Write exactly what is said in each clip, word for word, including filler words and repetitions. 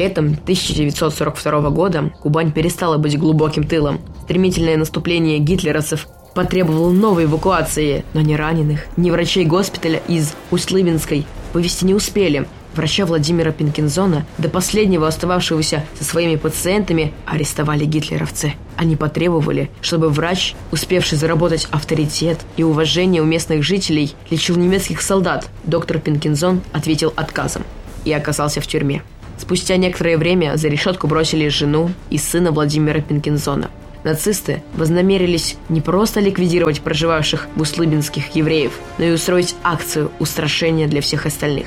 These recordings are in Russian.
Летом тысяча девятьсот сорок второго года Кубань перестала быть глубоким тылом. Стремительное наступление гитлеровцев потребовало новой эвакуации, но ни раненых, ни врачей госпиталя из Усть-Лыбинской вывести не успели. Врача Владимира Пинкензона, до последнего остававшегося со своими пациентами, арестовали гитлеровцы. Они потребовали, чтобы врач, успевший заработать авторитет и уважение у местных жителей, лечил немецких солдат. Доктор Пинкензон ответил отказом и оказался в тюрьме. Спустя некоторое время за решетку бросили жену и сына Владимира Пинкензона. Нацисты вознамерились не просто ликвидировать проживавших в Усть-Лыбинских евреев, но и устроить акцию устрашения для всех остальных.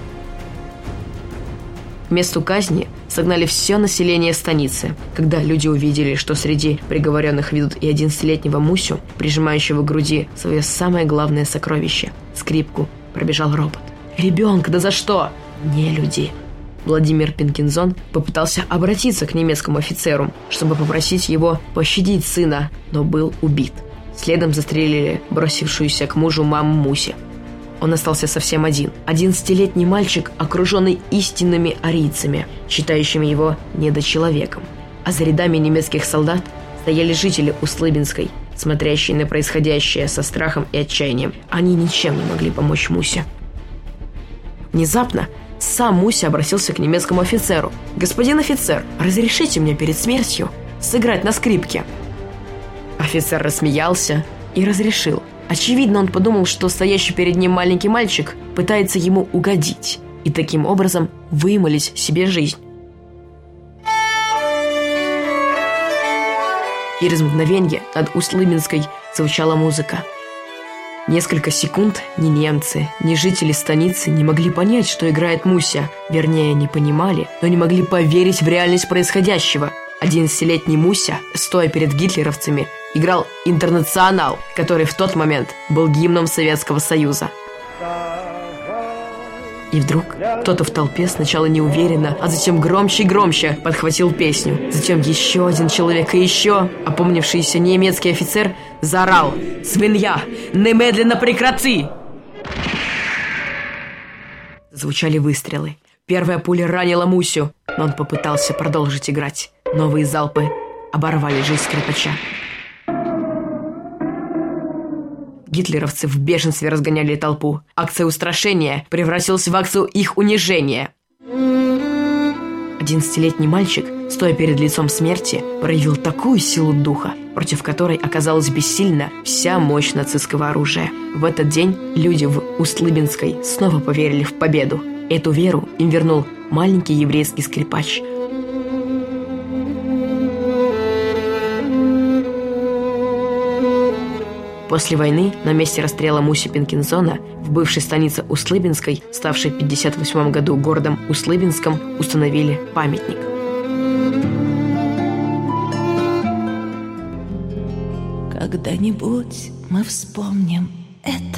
К месту казни согнали все население станицы. Когда люди увидели, что среди приговоренных ведут и одиннадцатилетнего Мусю, прижимающего к груди свое самое главное сокровище – скрипку, пробежал ропот. «Ребенка, да за что?» «Не люди». Владимир Пинкензон попытался обратиться к немецкому офицеру, чтобы попросить его пощадить сына, но был убит. Следом застрелили бросившуюся к мужу маму Муси. Он остался совсем один. Одиннадцатилетний мальчик, окруженный истинными арийцами, считающими его недочеловеком. А за рядами немецких солдат стояли жители Усть-Лыбинской, смотрящие на происходящее со страхом и отчаянием. Они ничем не могли помочь Мусе. Внезапно сам Муся обратился к немецкому офицеру. «Господин офицер, разрешите мне перед смертью сыграть на скрипке?» Офицер рассмеялся и разрешил. Очевидно, он подумал, что стоящий перед ним маленький мальчик пытается ему угодить и таким образом вымолить себе жизнь. Через мгновенье над Усть-Лыбинской звучала музыка. Несколько секунд ни немцы, ни жители станицы не могли понять, что играет Муся. Вернее, не понимали, но не могли поверить в реальность происходящего. Одиннадцатилетний Муся, стоя перед гитлеровцами, играл «Интернационал», который в тот момент был гимном Советского Союза. И вдруг кто-то в толпе сначала неуверенно, а затем громче и громче подхватил песню. Затем еще один человек и еще. Опомнившийся немецкий офицер заорал: «Свинья, немедленно прекрати!» Звучали выстрелы. Первая пуля ранила Мусю, но он попытался продолжить играть. Новые залпы оборвали жизнь скрипача. Гитлеровцы в бешенстве разгоняли толпу. Акция устрашения превратилась в акцию их унижения. Одиннадцатилетний мальчик, стоя перед лицом смерти, проявил такую силу духа, против которой оказалась бессильна вся мощь нацистского оружия. В этот день люди в Усть-Лыбинской снова поверили в победу. Эту веру им вернул маленький еврейский скрипач. После войны на месте расстрела Муси Пинкензона в бывшей станице Усть-Лыбинской, ставшей в пятьдесят восьмом году городом Усть-Лыбинском, установили памятник. Когда-нибудь мы вспомним это.